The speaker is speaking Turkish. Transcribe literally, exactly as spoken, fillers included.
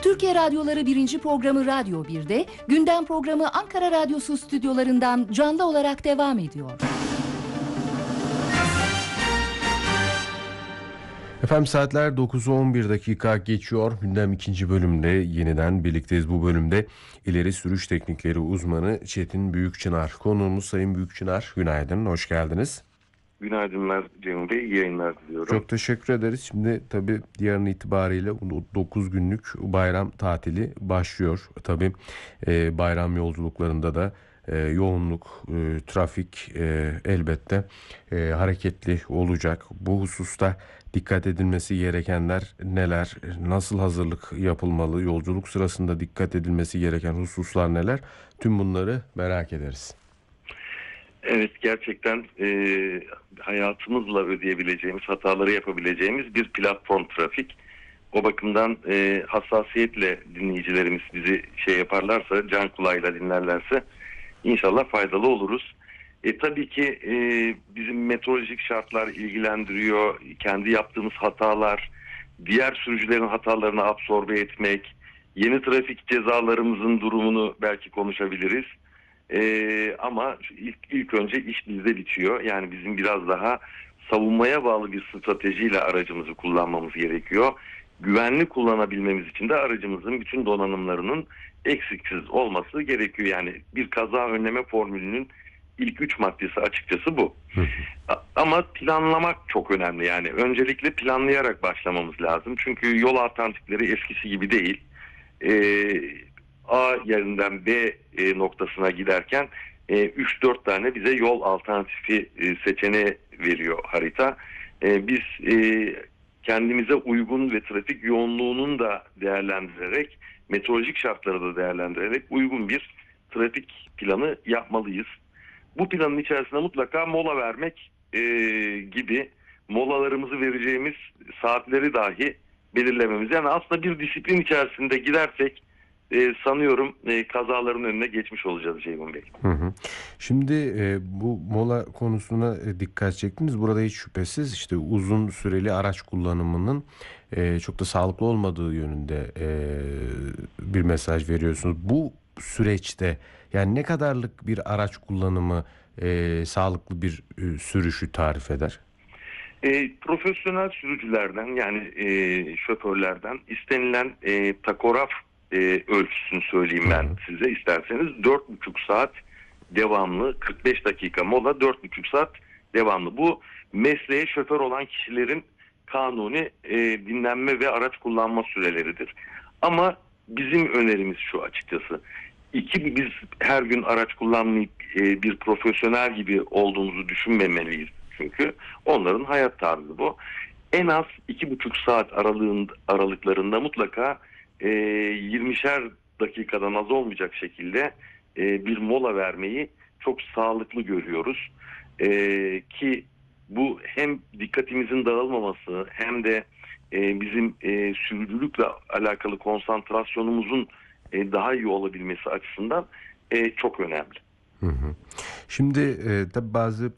Türkiye Radyoları birinci programı Radyo bir'de, gündem programı Ankara Radyosu stüdyolarından canlı olarak devam ediyor. Efendim saatler dokuzu on bir dakika geçiyor. Gündem ikinci bölümde yeniden birlikteyiz. Bu bölümde ileri sürüş teknikleri uzmanı Çetin Büyükçınar. Konuğumuz Sayın Büyükçınar. Günaydın, hoş geldiniz. Günaydınlar Cem Bey, iyi yayınlar diliyorum. Çok teşekkür ederiz. Şimdi tabii yarın itibariyle dokuz günlük bayram tatili başlıyor. Tabii e, bayram yolculuklarında da e, yoğunluk, e, trafik e, elbette e, hareketli olacak. Bu hususta dikkat edilmesi gerekenler neler? Nasıl hazırlık yapılmalı? Yolculuk sırasında dikkat edilmesi gereken hususlar neler? Tüm bunları merak ederiz. Evet, gerçekten e, hayatımızla ödeyebileceğimiz, hataları yapabileceğimiz bir platform trafik. O bakımdan e, hassasiyetle dinleyicilerimiz bizi şey yaparlarsa, can kulağıyla dinlerlerse inşallah faydalı oluruz. E, tabii ki e, bizim meteorolojik şartlar ilgilendiriyor, kendi yaptığımız hatalar, diğer sürücülerin hatalarını absorbe etmek, yeni trafik cezalarımızın durumunu belki konuşabiliriz. Ee, ama ilk, ilk önce iş bizde bitiyor. Yani bizim biraz daha savunmaya bağlı bir stratejiyle aracımızı kullanmamız gerekiyor. Güvenli kullanabilmemiz için de aracımızın bütün donanımlarının eksiksiz olması gerekiyor. Yani bir kaza önleme formülünün ilk üç maddesi açıkçası bu. Ama planlamak çok önemli. Yani öncelikle planlayarak başlamamız lazım. Çünkü yol alternatifleri eskisi gibi değil. Ee, A yerinden B e, noktasına giderken e, üç dört tane bize yol alternatifi e, seçeneği veriyor harita. E, biz e, kendimize uygun ve trafik yoğunluğunun da değerlendirerek, meteorolojik şartları da değerlendirerek uygun bir trafik planı yapmalıyız. Bu planın içerisinde mutlaka mola vermek e, gibi molalarımızı vereceğimiz saatleri dahi belirlememiz. Yani aslında bir disiplin içerisinde gidersek Ee, sanıyorum e, kazaların önüne geçmiş olacağız Ceyhun Bey. Hı hı. Şimdi e, bu mola konusuna e, dikkat çektiniz. Burada hiç şüphesiz işte uzun süreli araç kullanımının e, çok da sağlıklı olmadığı yönünde e, bir mesaj veriyorsunuz. Bu süreçte yani ne kadarlık bir araç kullanımı e, sağlıklı bir e, sürüşü tarif eder? E, profesyonel sürücülerden yani e, şoförlerden istenilen e, takograf E, ölçüsünü söyleyeyim ben size isterseniz. Dört buçuk saat devamlı, kırk beş dakika mola, dört buçuk saat devamlı. Bu mesleğe şoför olan kişilerin kanuni e, dinlenme ve araç kullanma süreleridir. Ama bizim önerimiz şu açıkçası. İki, biz her gün araç kullanmayıp e, bir profesyonel gibi olduğumuzu düşünmemeliyiz. Çünkü onların hayat tarzı bu. En az iki buçuk saat aralığın, aralıklarında mutlaka E, yirmişer dakikadan az olmayacak şekilde e, bir mola vermeyi çok sağlıklı görüyoruz. E, ki bu hem dikkatimizin dağılmaması hem de e, bizim e, sürücülükle alakalı konsantrasyonumuzun e, daha iyi olabilmesi açısından e, çok önemli. Hı hı. Şimdi e, tabii bazı